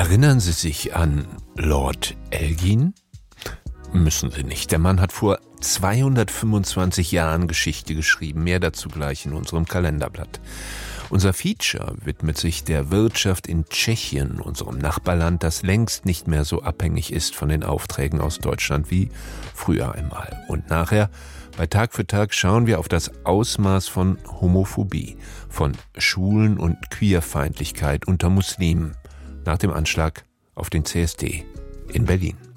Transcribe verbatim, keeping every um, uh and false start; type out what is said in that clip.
Erinnern Sie sich an Lord Elgin? Müssen Sie nicht. Der Mann hat vor zweihundertfünfundzwanzig Jahren Geschichte geschrieben. Mehr dazu gleich in unserem Kalenderblatt. Unser Feature widmet sich der Wirtschaft in Tschechien, unserem Nachbarland, das längst nicht mehr so abhängig ist von den Aufträgen aus Deutschland wie früher einmal. Und nachher, bei Tag für Tag, schauen wir auf das Ausmaß von Homophobie, von Schwulen- und Queerfeindlichkeit unter Muslimen nach dem Anschlag auf den C S D in Berlin.